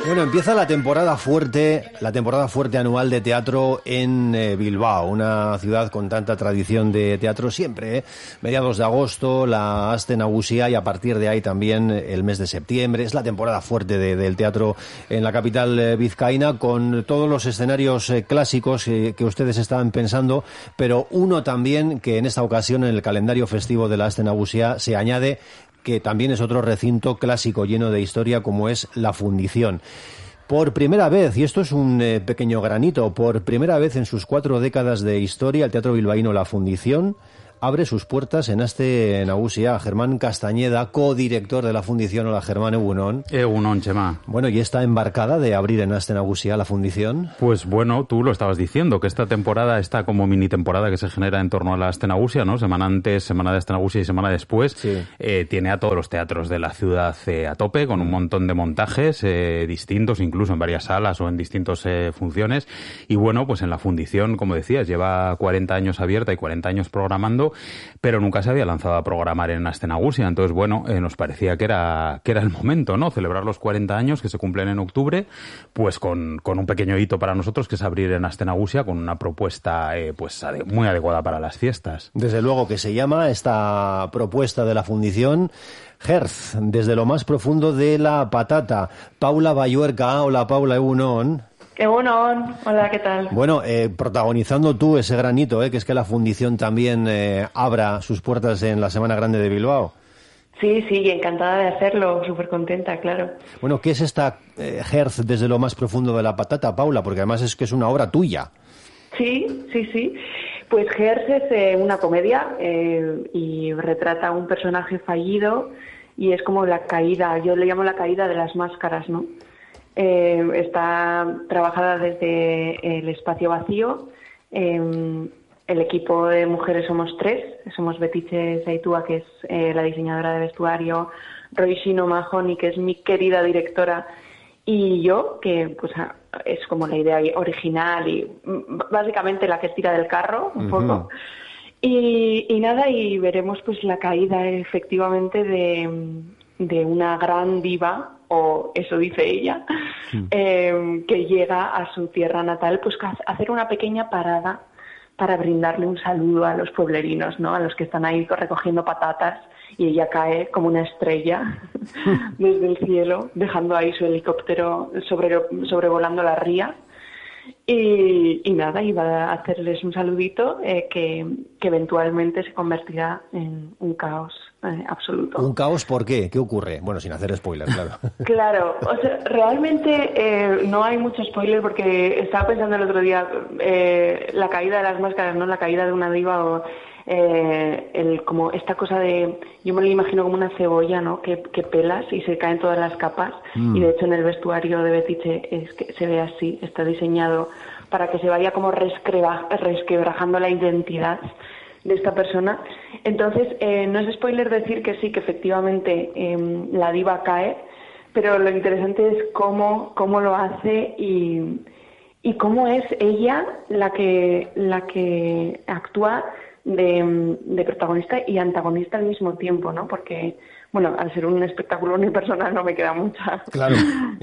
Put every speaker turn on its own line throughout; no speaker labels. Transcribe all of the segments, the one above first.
Bueno, empieza la temporada fuerte anual de teatro en Bilbao, una ciudad con tanta tradición de teatro siempre, mediados de agosto, la Aste Nagusia, y a partir de ahí también el mes de septiembre. Es la temporada fuerte del teatro en la capital vizcaína, con todos los escenarios clásicos que ustedes estaban pensando, pero uno también que en esta ocasión en el calendario festivo de la Aste Nagusia se añade, que también es otro recinto clásico lleno de historia, como es la Fundición. Por primera vez, y esto es un pequeño granito, por primera vez en sus 4 décadas de historia, el Teatro Bilbaíno La Fundición abre sus puertas en Aste Nagusia. Germán Castañeda, codirector de la Fundición. Hola, Germán, egunon.
Egunon, Chema.
Bueno, ¿y esta embarcada de abrir en Aste Nagusia la Fundición?
Pues bueno, tú lo estabas diciendo, que esta temporada, esta como mini temporada que se genera en torno a la Aste Nagusia, ¿no? Semana antes, semana de Aste Nagusia y semana después, sí. Tiene a todos los teatros de la ciudad a tope, con un montón de montajes distintos, incluso en varias salas o en distintas funciones. Y bueno, pues en la Fundición, como decías, lleva 40 años abierta y 40 años programando, pero nunca se había lanzado a programar en Aste Nagusia. Entonces, bueno, nos parecía que era el momento, ¿no? Celebrar los 40 años que se cumplen en octubre, pues con un pequeño hito para nosotros, que es abrir en Aste Nagusia con una propuesta pues muy adecuada para las fiestas.
Desde luego que se llama esta propuesta de la Fundición Herz, desde lo más profundo de la patata. Paula Bayuerca. Hola, Paula, egunon.
Egunon, hola, ¿qué tal?
Bueno, protagonizando tú ese granito, que es que la Fundición también abra sus puertas en la Semana Grande de Bilbao.
Sí, encantada de hacerlo, súper contenta, claro.
Bueno, ¿qué es esta Herz desde lo más profundo de la patata, Paula? Porque además es que es una obra tuya.
Sí. Pues Herz es una comedia y retrata un personaje fallido y es como la caída, yo le llamo la caída de las máscaras, ¿no? Está trabajada desde el espacio vacío. El equipo de mujeres somos 3. Somos Betiche Zaitúa, que es la diseñadora de vestuario, Roy Shino Mahoney, que es mi querida directora, y yo, que pues es como la idea original y básicamente la que tira del carro un poco. Y nada, y veremos pues la caída efectivamente de una gran diva, o eso dice ella, que llega a su tierra natal pues a hacer una pequeña parada para brindarle un saludo a los pueblerinos, ¿no? A los que están ahí recogiendo patatas, y ella cae como una estrella desde el cielo, dejando ahí su helicóptero sobrevolando la ría. Y nada, iba a hacerles un saludito que eventualmente se convertirá en un caos absoluto.
¿Un caos por qué? ¿Qué ocurre? Bueno, sin hacer spoilers, claro.
Claro, o sea, realmente no hay mucho spoiler, porque estaba pensando el otro día la caída de las máscaras, ¿no? La caída de una diva, o como esta cosa de, yo me lo imagino como una cebolla, ¿no? Que pelas y se caen todas las capas. Y de hecho en el vestuario de Betiche es que se ve así, está diseñado para que se vaya como resquebrajando la identidad de esta persona. Entonces no es spoiler decir que sí, que efectivamente la diva cae, pero lo interesante es cómo lo hace y cómo es ella la que actúa de protagonista y antagonista al mismo tiempo, ¿no? Porque, bueno, al ser un espectáculo unipersonal no me queda mucha.
Claro.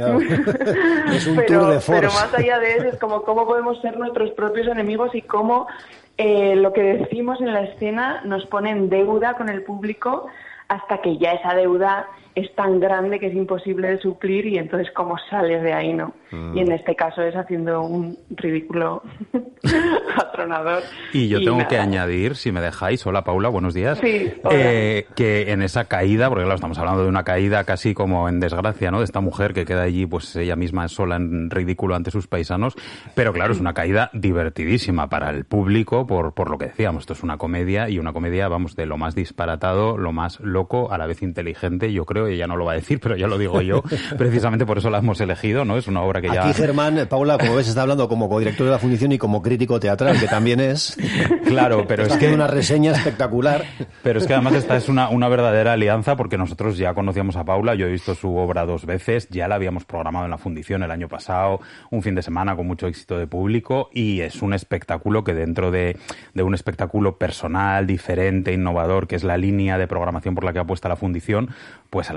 Es un tour de force.
Pero más allá de eso es como cómo podemos ser nuestros propios enemigos y cómo lo que decimos en la escena nos pone en deuda con el público hasta que ya esa deuda es tan grande que es imposible de suplir, y entonces cómo sales de ahí, ¿no? Y en este caso es haciendo un ridículo atronador.
Y yo tengo que añadir, si me dejáis, hola Paula, buenos días,
sí,
que en esa caída, porque claro, estamos hablando de una caída casi como en desgracia, ¿no? De esta mujer que queda allí, pues ella misma sola en ridículo ante sus paisanos, pero claro, es una caída divertidísima para el público, por lo que decíamos, esto es una comedia, y una comedia, vamos, de lo más disparatado, lo más loco, a la vez inteligente, yo creo. Ella no lo va a decir, pero ya lo digo yo, precisamente por eso la hemos elegido, ¿no? Es una obra que ya...
Aquí Germán, Paula, como ves, está hablando como codirector de la Fundición y como crítico teatral, que también es.
Claro, pero
es que una reseña espectacular.
Pero es que además esta es una verdadera alianza, porque nosotros ya conocíamos a Paula, yo he visto su obra 2 veces, ya la habíamos programado en la Fundición el año pasado, un fin de semana con mucho éxito de público, y es un espectáculo que dentro de un espectáculo personal, diferente, innovador, que es la línea de programación por la que apuesta la Fundición, pues a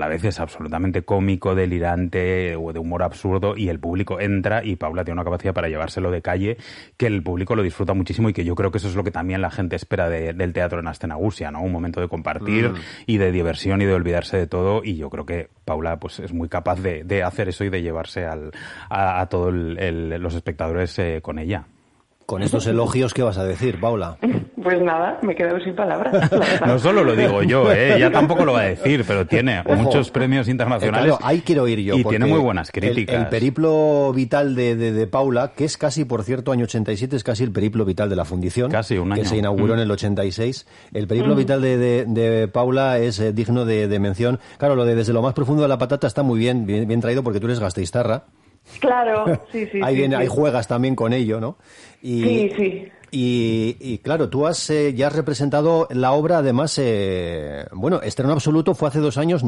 la vez es absolutamente cómico, delirante, o de humor absurdo, y el público entra, y Paula tiene una capacidad para llevárselo de calle, que el público lo disfruta muchísimo, y que yo creo que eso es lo que también la gente espera del teatro en Astenagusia, ¿no? Un momento de compartir y de diversión y de olvidarse de todo, y yo creo que Paula pues es muy capaz de hacer eso y de llevarse a todos los espectadores con ella.
Con estos elogios, ¿qué vas a decir, Paula?
Pues nada, me he quedado sin palabras.
No solo lo digo yo, ella tampoco lo va a decir, pero tiene muchos premios internacionales.
Claro, ahí quiero ir yo.
Y tiene muy buenas críticas.
El periplo vital de Paula, que es casi, por cierto, año 87, es casi el periplo vital de la Fundición.
Casi un año.
Que se inauguró en el 86. El periplo vital de Paula es digno de mención. Claro, lo de Desde lo más profundo de la patata está muy bien traído, porque tú eres gasteiztarra.
Claro, sí.
Ahí juegas también con ello, ¿no?
Sí.
Y claro, tú ya has representado la obra, además, Estreno Absoluto fue hace 2 años.